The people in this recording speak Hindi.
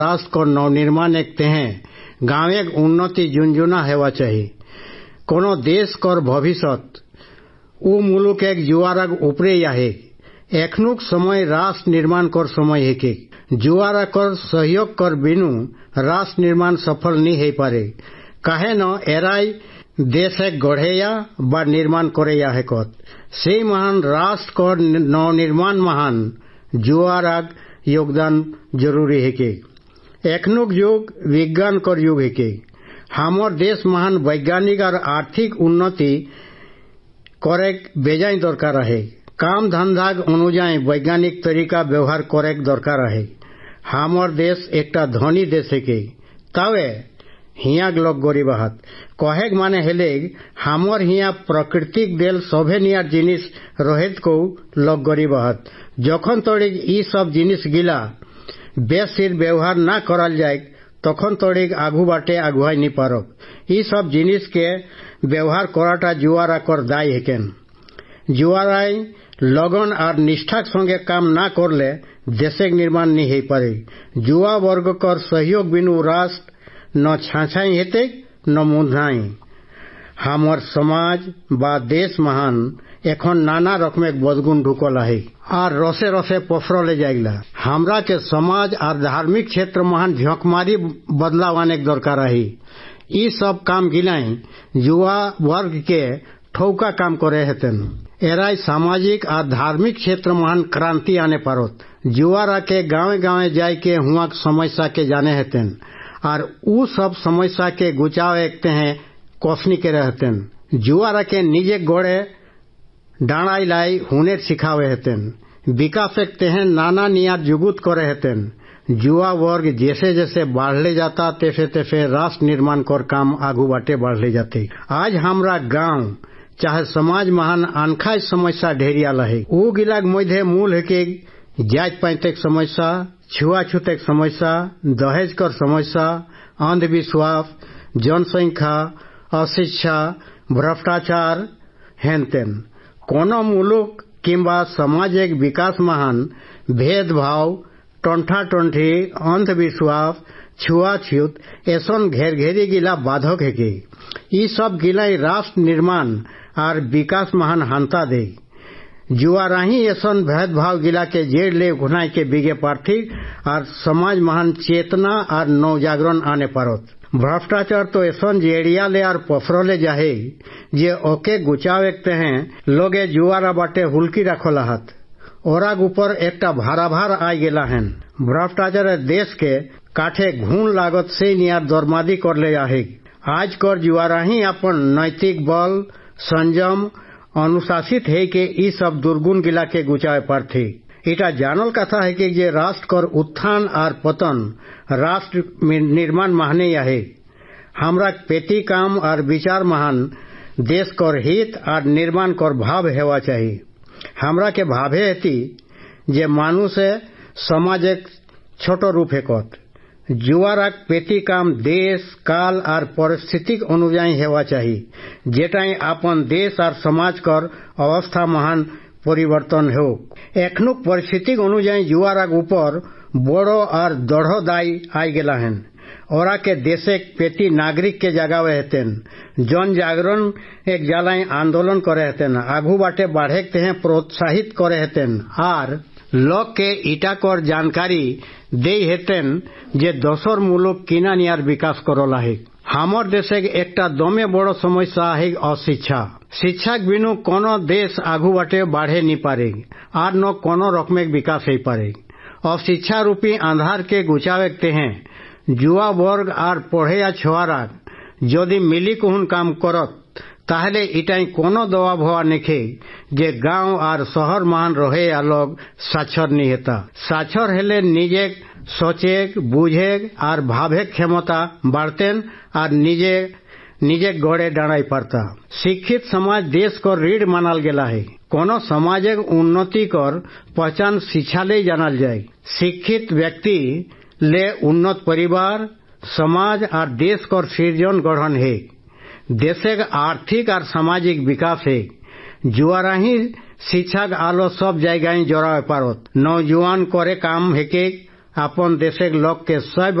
राष्ट्र को नवनिर्माण एकते हैं गाँव एक उन्नति झुंझुना हेवा चाहिए कोनो देश कर भविष्यत उ मुलुक एक जुआरक उपरे याहे एखनुक समय राष्ट्र निर्माण कर समय है के जुआरा कर सहयोग कर बिनु राष्ट्र निर्माण सफल नहीं हो पारे काहे न एराई देश एक गढ़ेया बा निर्माण करे या है कत से महान राष्ट्र कर नवनिर्माण महान जुआरक योगदान जरूरी है के एखनुक युग विज्ञान कर युग है के हमार देश महान वैज्ञानिक और आर्थिक उन्नति करे बेजाय दरकार है काम धंधा अनुजाई वैज्ञानिक तरीका व्यवहार करे दरकार है हमार देश एकटा धनी देश है के तवे हिया लोग गरीब हाथ कहेक माने हेले हमार हिया प्राकृतिक देल सभे नियार जिनिस रोहित को लोग गरीब हाथ जखन तड़िक ई सब जिनिस गिला बेसिर व्यवहार ना करल जाए तखन तड़िक आगू बाटे आगुआई नहीं पारक ई सब जिनिस के व्यवहार कराटा जुआरा कर दाय हेकेन जुआराई लगन और निष्ठाक संगे काम ना करले देशक निर्माण नहीं हो पारे जुआ वर्ग कर सहयोग बिनु राष्ट्र न छाछाई हेते न मुंधाई हमार समाज बा देश महान एखन नाना रकमेक बदगुण ढुकल है और रसे रसे पसरले जाइला हमरा के समाज और धार्मिक क्षेत्र महान झकमारी बदलाव आने दरकार है ई सब काम गिलाई युवा वर्ग के ठौका काम करे हेतन एराई सामाजिक और धार्मिक क्षेत्र महान क्रांति आने पारत जुआरा के गाँव गाँव जाय के हुआ समस्या के जाने हेतन और उ सब समस्या के गुचाव एकते हैं कोसनी के रहतेन जुआरा के निजे गोड़े डाणाई लाई हुनेर सिखावे हेतन विकास एकते हैं नाना नियार जुगुत करे हेतन जुआ वर्ग जैसे जैसे बढ़ले जाता तैसे तैसे राष्ट्र निर्माण कर काम आगू बाटे बढ़ले जाते आज हमरा गांव चाहे समाज महान अनखाई समस्या ढेरिया लहे उ गिलाग मध्य मूल है के जात पाइतेक समस्या छुआछूत समस्या दहेज कर समस्या अंधविश्वास जनसंख्या अशिक्षा भ्रष्टाचार हेनतेन कोनो मुलुक किंबा समाज एक विकास महान भेदभाव टंठा टंठी अंधविश्वास छुआछूत ऐसन घेर घेरी गिला बाधक है के ई सब गिलाई राष्ट्र निर्माण और विकास महान हांता दे जुआराही ऐसन भेदभाव गिला के जेड़ ले घुनाई के बिगे पार्थी और समाज महान चेतना और नवजागरण आने पारत भ्रष्टाचार तो ऐसन जेड़िया ले और पसरले जाहे जे ओके गुचाव एकते हैं लोगे जुआरा बाटे हुल्की रखल हाथ ओराग ऊपर एकटा भाराभार आ गेला हैं भ्रष्टाचार देश के काठे घून लागत से नियार दरमादी कर ले जाहे आज कर जुआराही अपन नैतिक बल संयम अनुशासित है कि ई सब दुर्गुण गिला के गुचावे पार्थी इटा जानल कथा है कि जे राष्ट्र कर उत्थान और पतन राष्ट्र निर्माण महाने है हमरा पेटी काम और विचार महान देश कर हित और निर्माण कर भाव हेवा चाहिए हमरा के भावे हेती जे मानुष समाज एक छोटो रूप है कत जुआरक पेटी काम देश काल और परिस्थितिक अनुजाई हेवा चाहिए जेटाई अपन देश और समाज कर अवस्था महान परिवर्तन हो एखनुक परिस्थितिक अनुजाई जुआरक ऊपर बड़ो और दढ़ो दाई आई गेला हैं ओरा के देशे पेटी नागरिक के जगावे हेतेन जन जागरण एक जालाई आंदोलन करे हेतेन आगू बाटे बढ़े हैं प्रोत्साहित करे हेतेन और लोग के इटा कर जानकारी दे हेतेन जे दोसर मुलुक किना नियार विकास करोला है हमर देशे एकटा दमे बड़ो समस्या है अशिक्षा शिक्षाक बिनु कोनो देश आगू बाटे बढ़े नहीं पारे और न कोनो रकमेक विकास हो पारे अशिक्षा रूपी आंधार के गुचावेते हैं जुआ वर्ग और पढ़े छोआरा जदि मिली कुहन काम करत ताहले इटाई कोनो दवा भवा नेखे जे गांव और शहर महान रहे या लोग साक्षर नहीं हेता साक्षर हेले निजे सोचेक बुझेक और भावेक क्षमता बढ़तेन और निजे गड़े डाणाई पड़ता शिक्षित समाज देश को रीढ़ मानल गेला है कोनो समाजेक उन्नति कर पहचान शिक्षा ले जानल जाए शिक्षित व्यक्ति ले उन्नत परिवार समाज और देश कर सृजन गठन है देशे आर्थिक और सामाजिक विकास है जुआरा ही शिक्षा आलो सब जगह जोड़ा पारत नौजवान करे काम हेके अपन देशक लोक के सब